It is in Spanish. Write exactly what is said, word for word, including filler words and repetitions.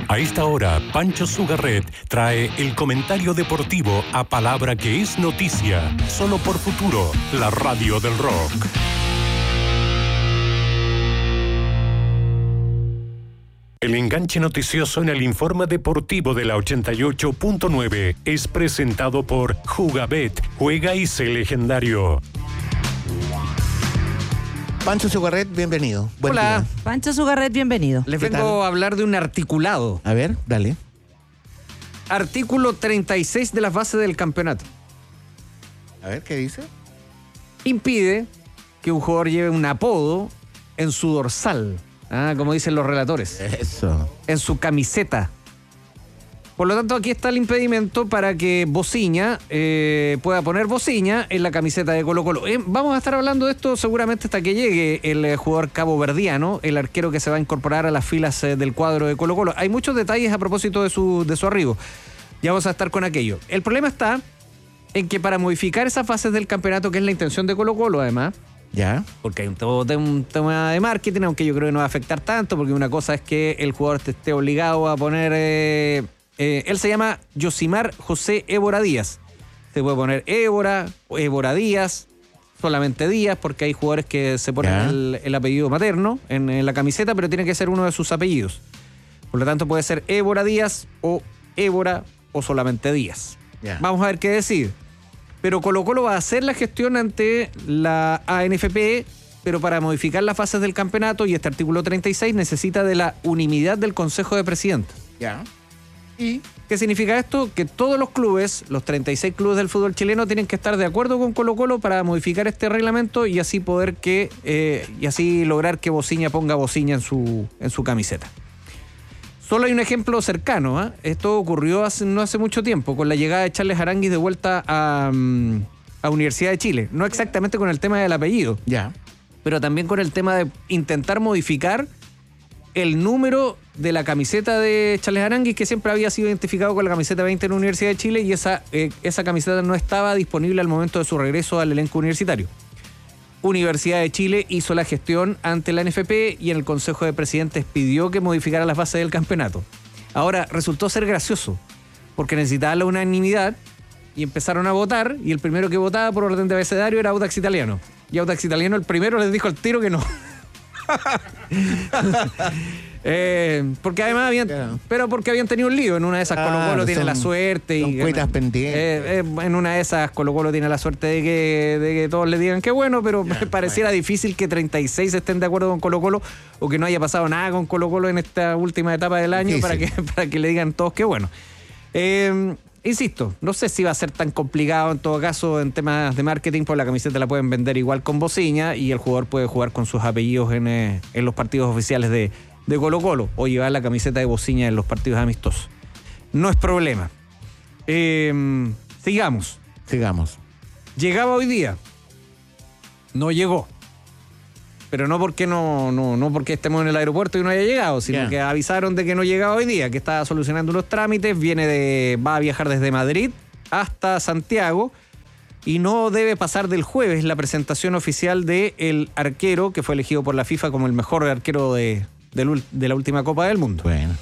A esta hora, Pancho Sugarret trae el comentario deportivo a palabra que es noticia, solo por Futuro, la radio del rock. El enganche noticioso en el informe deportivo de la ochenta y ocho punto nueve es presentado por Jugabet, juega y sé legendario. Pancho Sugarret, bienvenido. Buen Hola. día. Pancho Sugarret, bienvenido. Les ¿Qué vengo tal? a hablar de un articulado. A ver, dale. Artículo treinta y seis de las bases del campeonato. A ver, ¿qué dice? Impide que un jugador lleve un apodo en su dorsal, ah, como dicen los relatores, Eso. en su camiseta. Por lo tanto, aquí está el impedimento para que Bociña eh, pueda poner Bociña en la camiseta de Colo-Colo. Eh, vamos a estar hablando de esto seguramente hasta que llegue el eh, jugador caboverdiano, el arquero que se va a incorporar a las filas eh, del cuadro de Colo-Colo. Hay muchos detalles a propósito de su, de su arribo. Ya vamos a estar con aquello. El problema está en que para modificar esas fases del campeonato, que es la intención de Colo-Colo además, Ya. porque hay un, todo un tema de marketing, aunque yo creo que no va a afectar tanto, porque una cosa es que el jugador te esté obligado a poner... Eh, eh, él se llama Yosimar José Évora Díaz. Se puede poner Évora, Évora Díaz, solamente Díaz, porque hay jugadores que se ponen el, el apellido materno en, en la camiseta, pero tiene que ser uno de sus apellidos. Por lo tanto, puede ser Évora Díaz o Évora o solamente Díaz. Ya. Vamos a ver qué decide. Pero Colo-Colo va a hacer la gestión ante la A N F P, pero para modificar las fases del campeonato, y este artículo treinta y seis necesita de la unanimidad del Consejo de Presidentes. Ya. ¿Y? ¿Qué significa esto? Que todos los clubes, los treinta y seis clubes del fútbol chileno, tienen que estar de acuerdo con Colo-Colo para modificar este reglamento y así poder que eh, y así lograr que Bociña ponga Bociña en su, en su camiseta. Solo hay un ejemplo cercano, ¿eh? Esto ocurrió hace, no hace mucho tiempo, con la llegada de Charles Aranguis de vuelta a, um, a Universidad de Chile. No exactamente con el tema del apellido, Ya. pero también con el tema de intentar modificar el número de la camiseta de Charles Aranguis, que siempre había sido identificado con la camiseta veinte en la Universidad de Chile, y esa, eh, esa camiseta no estaba disponible al momento de su regreso al elenco universitario. Universidad de Chile hizo la gestión ante la N F P y en el Consejo de Presidentes pidió que modificara las bases del campeonato. Ahora, resultó ser gracioso, porque necesitaba la unanimidad y empezaron a votar, y el primero que votaba por orden de abecedario era Audax Italiano. Y Audax Italiano el primero les dijo al tiro que no. eh, porque además habían, Claro. pero porque habían tenido un lío. En una de esas Claro, Colo-Colo tiene son- la suerte son y cuitas pendientes. eh, eh, en una de esas Colo-Colo tiene la suerte de que, de que todos le digan que bueno, pero Ya, me pareciera difícil que treinta y seis estén de acuerdo con Colo-Colo o que no haya pasado nada con Colo-Colo en esta última etapa del año para que, Difícil. para que le digan todos que bueno. Eh, Insisto, no sé si va a ser tan complicado en todo caso en temas de marketing, porque la camiseta la pueden vender igual con Bociña y el jugador puede jugar con sus apellidos en, eh, en los partidos oficiales de, de Colo-Colo o llevar la camiseta de Bociña en los partidos amistosos. No es problema. Eh, sigamos. Sigamos. Llegaba hoy día. No llegó. Pero no porque no, no, no porque estemos en el aeropuerto y no haya llegado, sino Ya. que avisaron de que no llegaba hoy día, que estaba solucionando unos trámites, viene de, va a viajar desde Madrid hasta Santiago y no debe pasar del jueves la presentación oficial del arquero que fue elegido por la FIFA como el mejor arquero de, del ul- de la última Copa del Mundo. Bueno.